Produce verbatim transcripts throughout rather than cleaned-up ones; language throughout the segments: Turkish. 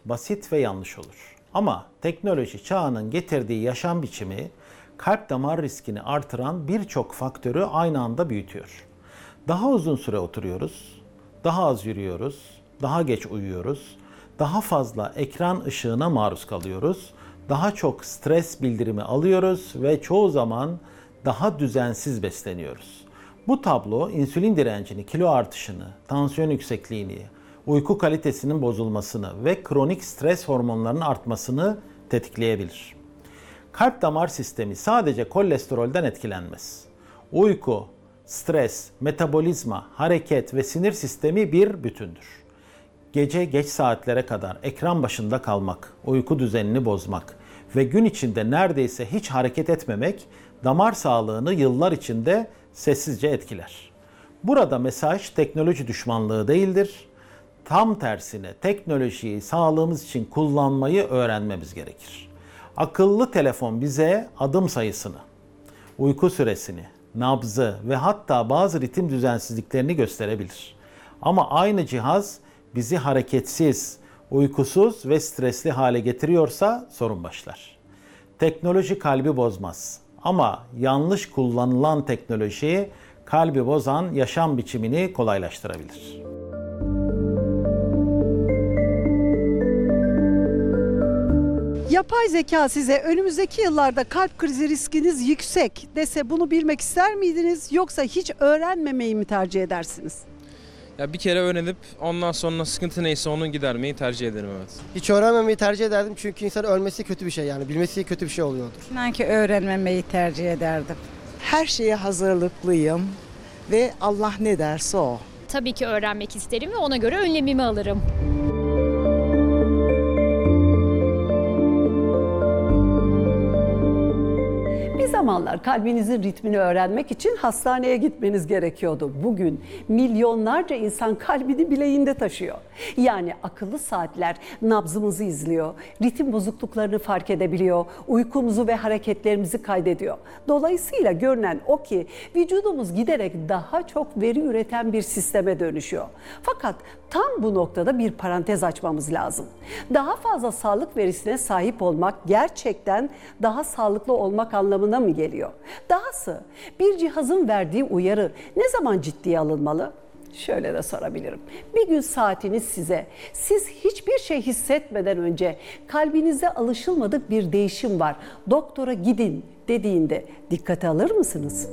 basit ve yanlış olur. Ama teknoloji çağının getirdiği yaşam biçimi kalp damar riskini artıran birçok faktörü aynı anda büyütüyor. Daha uzun süre oturuyoruz, daha az yürüyoruz, daha geç uyuyoruz, daha fazla ekran ışığına maruz kalıyoruz, daha çok stres bildirimi alıyoruz ve çoğu zaman daha düzensiz besleniyoruz. Bu tablo insülin direncini, kilo artışını, tansiyon yüksekliğini, uyku kalitesinin bozulmasını ve kronik stres hormonlarının artmasını tetikleyebilir. Kalp damar sistemi sadece kolesterolden etkilenmez. Uyku, stres, metabolizma, hareket ve sinir sistemi bir bütündür. Gece geç saatlere kadar ekran başında kalmak, uyku düzenini bozmak ve gün içinde neredeyse hiç hareket etmemek damar sağlığını yıllar içinde sessizce etkiler. Burada mesaj teknoloji düşmanlığı değildir. Tam tersine teknolojiyi sağlığımız için kullanmayı öğrenmemiz gerekir. Akıllı telefon bize adım sayısını, uyku süresini, nabzı ve hatta bazı ritim düzensizliklerini gösterebilir. Ama aynı cihaz bizi hareketsiz, uykusuz ve stresli hale getiriyorsa sorun başlar. Teknoloji kalbi bozmaz ama yanlış kullanılan teknoloji kalbi bozan yaşam biçimini kolaylaştırabilir. Yapay zeka size önümüzdeki yıllarda kalp krizi riskiniz yüksek dese bunu bilmek ister miydiniz yoksa hiç öğrenmemeyi mi tercih edersiniz? Ya bir kere öğrenip ondan sonra sıkıntı neyse onu gidermeyi tercih ederim, evet. Hiç öğrenmemeyi tercih ederdim çünkü insan ölmesi kötü bir şey, yani bilmesi kötü bir şey oluyordur. İnan ki öğrenmemeyi tercih ederdim. Her şeye hazırlıklıyım ve Allah ne derse o. Tabii ki öğrenmek isterim ve ona göre önlemimi alırım. Bir zamanlar kalbinizin ritmini öğrenmek için hastaneye gitmeniz gerekiyordu. Bugün milyonlarca insan kalbini bileğinde taşıyor. Yani akıllı saatler nabzımızı izliyor, ritim bozukluklarını fark edebiliyor, uykumuzu ve hareketlerimizi kaydediyor. Dolayısıyla görünen o ki vücudumuz giderek daha çok veri üreten bir sisteme dönüşüyor. Fakat tam bu noktada bir parantez açmamız lazım. Daha fazla sağlık verisine sahip olmak gerçekten daha sağlıklı olmak anlamına mı geliyor? Dahası bir cihazın verdiği uyarı ne zaman ciddiye alınmalı? Şöyle de sorabilirim. Bir gün saatiniz size, siz hiçbir şey hissetmeden önce kalbinizde alışılmadık bir değişim var, doktora gidin dediğinde dikkate alır mısınız?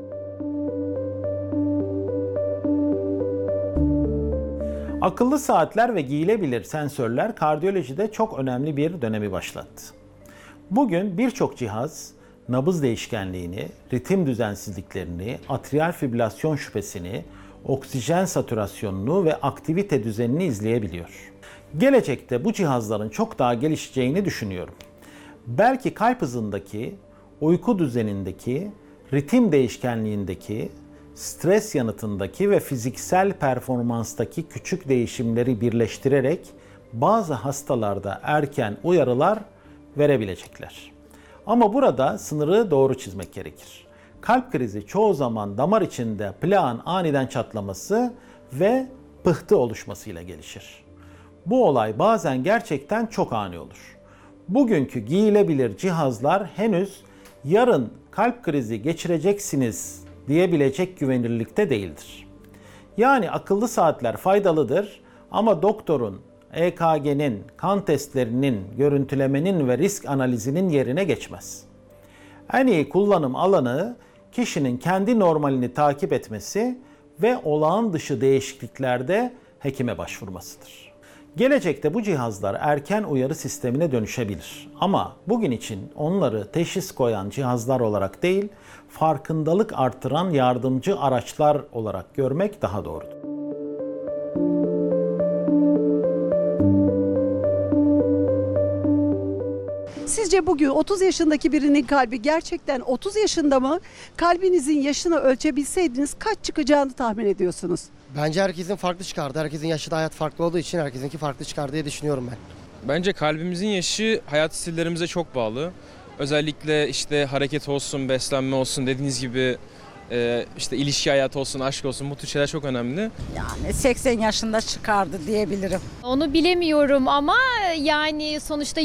Akıllı saatler ve giyilebilir sensörler kardiyolojide çok önemli bir dönemi başlattı. Bugün birçok cihaz nabız değişkenliğini, ritim düzensizliklerini, atriyal fibrilasyon şüphesini, oksijen satürasyonunu ve aktivite düzenini izleyebiliyor. Gelecekte bu cihazların çok daha gelişeceğini düşünüyorum. Belki kalp hızındaki, uyku düzenindeki, ritim değişkenliğindeki, stres yanıtındaki ve fiziksel performanstaki küçük değişimleri birleştirerek bazı hastalarda erken uyarılar verebilecekler. Ama burada sınırı doğru çizmek gerekir. Kalp krizi çoğu zaman damar içinde plağın aniden çatlaması ve pıhtı oluşmasıyla gelişir. Bu olay bazen gerçekten çok ani olur. Bugünkü giyilebilir cihazlar henüz yarın kalp krizi geçireceksiniz diyebilecek güvenilirlikte değildir. Yani akıllı saatler faydalıdır ama doktorun, E K G'nin, kan testlerinin, görüntülemenin ve risk analizinin yerine geçmez. En iyi kullanım alanı kişinin kendi normalini takip etmesi ve olağan dışı değişikliklerde hekime başvurmasıdır. Gelecekte bu cihazlar erken uyarı sistemine dönüşebilir. Ama bugün için onları teşhis koyan cihazlar olarak değil, farkındalık artıran yardımcı araçlar olarak görmek daha doğrudur. Sizce bugün otuz yaşındaki birinin kalbi gerçekten otuz yaşında mı? Kalbinizin yaşını ölçebilseydiniz kaç çıkacağını tahmin ediyorsunuz? Bence herkesin farklı çıkardı. Herkesin yaşı da hayat farklı olduğu için herkesinki farklı çıkar diye düşünüyorum ben. Bence kalbimizin yaşı hayat stillerimize çok bağlı. Özellikle işte hareket olsun, beslenme olsun, dediğiniz gibi Ee, işte ilişki hayatı olsun, aşk olsun, bu tür şeyler çok önemli. Yani seksen yaşında çıkardı diyebilirim. Onu bilemiyorum ama yani sonuçta